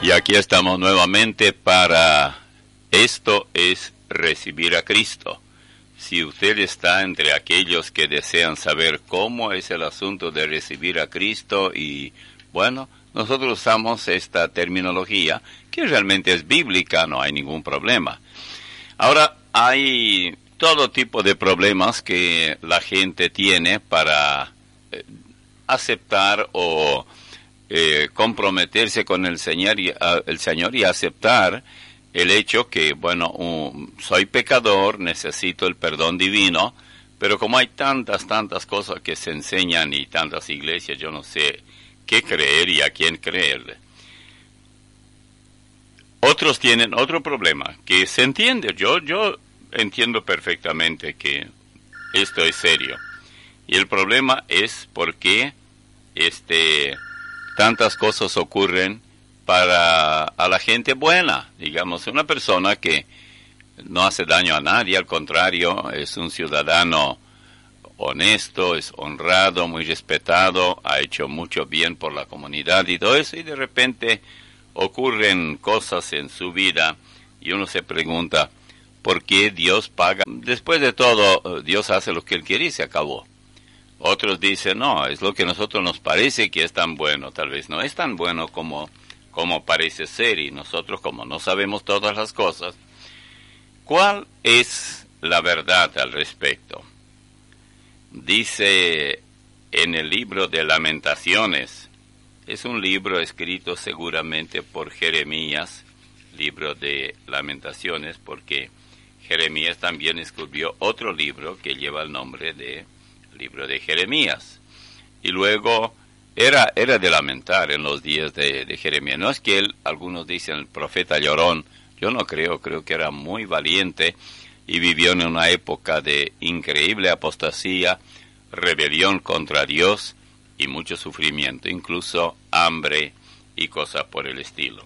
Y aquí estamos nuevamente para Esto es Recibir a Cristo. Si usted está entre aquellos que desean saber cómo es el asunto de recibir a Cristo y, bueno, nosotros usamos esta terminología que realmente es bíblica, no hay ningún problema. Ahora, hay todo tipo de problemas que la gente tiene para aceptar o comprometerse con el Señor y aceptar el hecho que, bueno, soy pecador, necesito el perdón divino, pero como hay tantas cosas que se enseñan y tantas iglesias, yo no sé qué creer y a quién creerle. Otros tienen otro problema, que se entiende, yo entiendo perfectamente que esto es serio. Y el problema es por qué tantas cosas ocurren a la gente buena, digamos, una persona que no hace daño a nadie, al contrario, es un ciudadano honesto, es honrado, muy respetado, ha hecho mucho bien por la comunidad y todo eso, y de repente ocurren cosas en su vida y uno se pregunta, ¿por qué Dios paga? Después de todo, Dios hace lo que Él quiere y se acabó. Otros dicen, no, es lo que a nosotros nos parece que es tan bueno, tal vez no es tan bueno como parece ser, y nosotros como no sabemos todas las cosas, ¿cuál es la verdad al respecto? Dice en el libro de Lamentaciones, es un libro escrito seguramente por Jeremías, libro de Lamentaciones, porque Jeremías también escribió otro libro que lleva el nombre de libro de Jeremías. Y luego era de lamentar en los días de Jeremías. No es que algunos dicen el profeta llorón, yo no creo que era muy valiente y vivió en una época de increíble apostasía, rebelión contra Dios y mucho sufrimiento, incluso hambre y cosas por el estilo.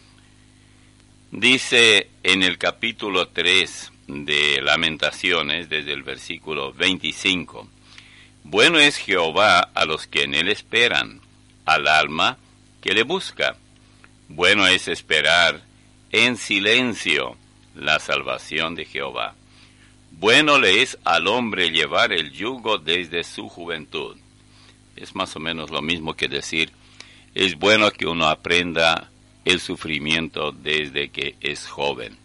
Dice en el capítulo 3 de Lamentaciones, desde el versículo 25, bueno es Jehová a los que en él esperan, al alma que le busca. Bueno es esperar en silencio la salvación de Jehová. Bueno le es al hombre llevar el yugo desde su juventud. Es más o menos lo mismo que decir, es bueno que uno aprenda el sufrimiento desde que es joven.